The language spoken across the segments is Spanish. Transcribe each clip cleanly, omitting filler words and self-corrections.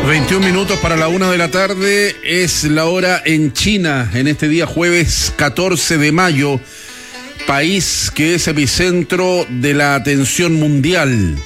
21 minutos para la 1 de la tarde, es la hora en China, en este día jueves 14 de mayo, país que es epicentro de la atención mundial,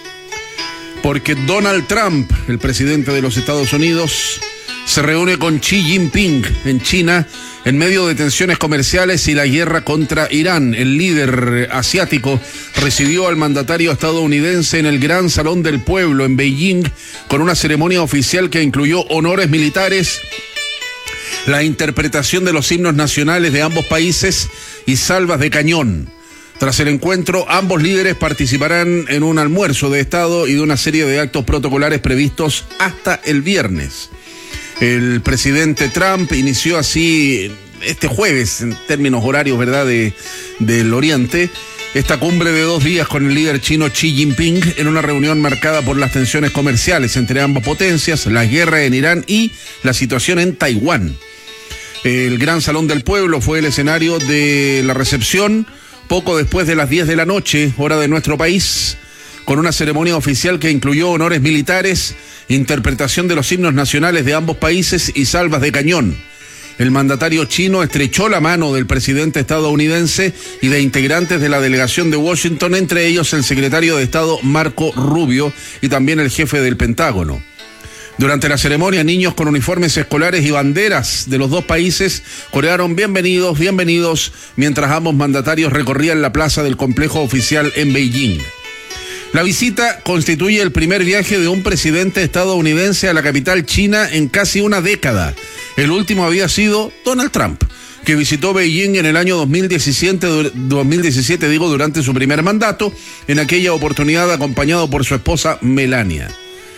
porque Donald Trump, el presidente de los Estados Unidos, se reúne con Xi Jinping en China en medio de tensiones comerciales y la guerra contra Irán. El líder asiático recibió al mandatario estadounidense en el Gran Salón del Pueblo en Beijing con una ceremonia oficial que incluyó honores militares, la interpretación de los himnos nacionales de ambos países y salvas de cañón. Tras el encuentro, ambos líderes participarán en un almuerzo de Estado y de una serie de actos protocolares previstos hasta el viernes. El presidente Trump inició así este jueves, en términos horarios, ¿verdad?, del Oriente, esta cumbre de 2 días con el líder chino Xi Jinping en una reunión marcada por las tensiones comerciales entre ambas potencias, la guerra en Irán y la situación en Taiwán. El Gran Salón del Pueblo fue el escenario de la recepción poco después de las 10 de la noche, hora de nuestro país, con una ceremonia oficial que incluyó honores militares, interpretación de los himnos nacionales de ambos países y salvas de cañón. El mandatario chino estrechó la mano del presidente estadounidense y de integrantes de la delegación de Washington, entre ellos el secretario de Estado Marco Rubio y también el jefe del Pentágono. Durante la ceremonia, niños con uniformes escolares y banderas de los dos países corearon bienvenidos, bienvenidos, mientras ambos mandatarios recorrían la plaza del complejo oficial en Beijing. La visita constituye el primer viaje de un presidente estadounidense a la capital china en casi una década. El último había sido Donald Trump, que visitó Beijing en el año 2017, durante su primer mandato, en aquella oportunidad acompañado por su esposa Melania.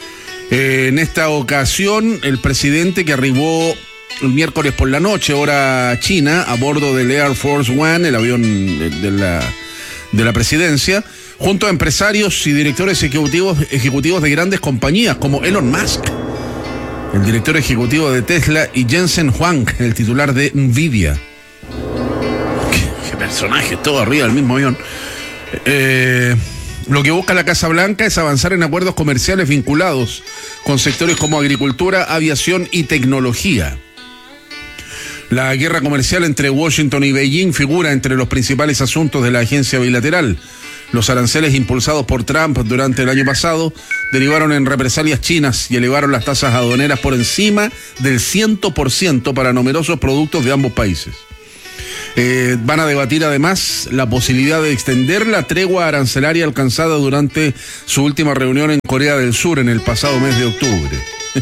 En esta ocasión, el presidente, que arribó el miércoles por la noche, hora china, a bordo del Air Force One, el avión de la presidencia, junto a empresarios y directores ejecutivos de grandes compañías como Elon Musk, el director ejecutivo de Tesla, y Jensen Huang, el titular de Nvidia. Qué personaje, todo arriba del mismo avión. Lo que busca la Casa Blanca es avanzar en acuerdos comerciales vinculados con sectores como agricultura, aviación y tecnología. La guerra comercial entre Washington y Beijing figura entre los principales asuntos de la agencia bilateral. Los aranceles impulsados por Trump durante el año pasado derivaron en represalias chinas y elevaron las tasas aduaneras por encima del 100% para numerosos productos de ambos países. Van a debatir además la posibilidad de extender la tregua arancelaria alcanzada durante su última reunión en Corea del Sur en el pasado mes de octubre.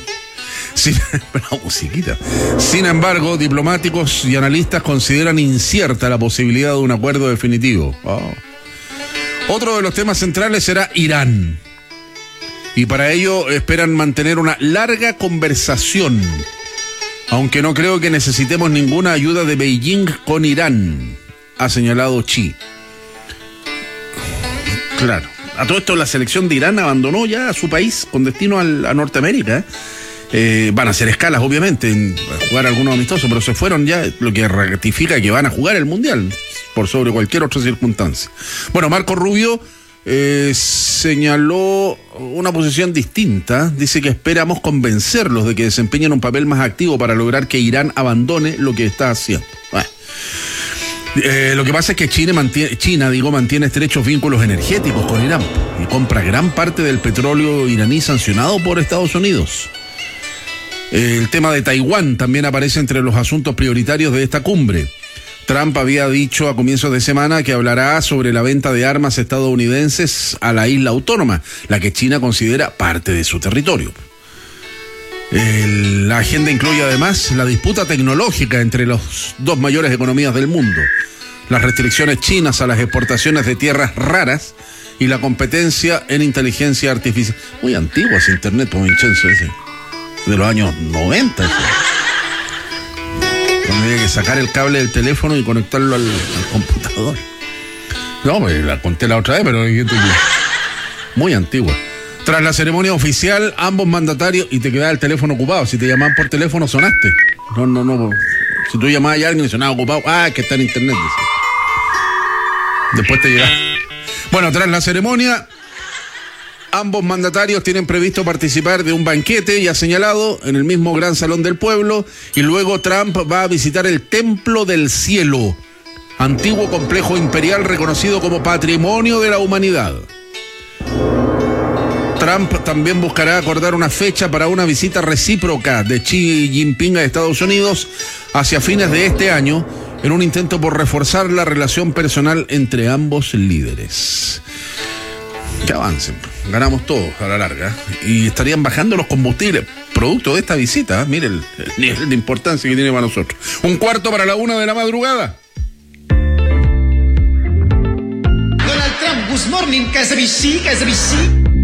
Sin embargo, diplomáticos y analistas consideran incierta la posibilidad de un acuerdo definitivo. Otro de los temas centrales será Irán. Y para ello esperan mantener una larga conversación, aunque no creo que necesitemos ninguna ayuda de Beijing con Irán, ha señalado Xi. Claro, a todo esto la selección de Irán abandonó ya a su país con destino a Norteamérica. Van a hacer escalas, obviamente, a jugar algunos amistosos, pero se fueron ya, lo que ratifica que van a jugar el Mundial por sobre cualquier otra circunstancia. Bueno, Marco Rubio señaló una posición distinta. Dice que esperamos convencerlos de que desempeñen un papel más activo para lograr que Irán abandone lo que está haciendo. Bueno, lo que pasa es que China mantiene estrechos vínculos energéticos con Irán y compra gran parte del petróleo iraní sancionado por Estados Unidos. El tema de Taiwán también aparece entre los asuntos prioritarios de esta cumbre. Trump había dicho a comienzos de semana que hablará sobre la venta de armas estadounidenses a la isla autónoma, la que China considera parte de su territorio. La agenda incluye además la disputa tecnológica entre las dos mayores economías del mundo, las restricciones chinas a las exportaciones de tierras raras y la competencia en inteligencia artificial. Muy antiguo ese internet, por Vincenzo, ese, de los años 90. Ese. Cuando había que sacar el cable del teléfono y conectarlo al computador. No, me la conté la otra vez, pero muy antigua. Tras la ceremonia oficial, ambos mandatarios, y te quedaba el teléfono ocupado. Si te llamaban por teléfono, sonaste. No. Si tú llamabas a alguien y sonaba ocupado, que está en internet. Dice. Después te llegaba. Bueno, tras la ceremonia, Ambos mandatarios tienen previsto participar de un banquete ya señalado en el mismo Gran Salón del Pueblo, y luego Trump va a visitar el Templo del Cielo, antiguo complejo imperial reconocido como Patrimonio de la Humanidad. Trump también buscará acordar una fecha para una visita recíproca de Xi Jinping a Estados Unidos hacia fines de este año, en un intento por reforzar la relación personal entre ambos líderes. Que avancen, ganamos todos a la larga, y estarían bajando los combustibles producto de esta visita. Mire el nivel de importancia que tiene para nosotros. 1:15 de la madrugada. Donald Trump, good morning, KSBC.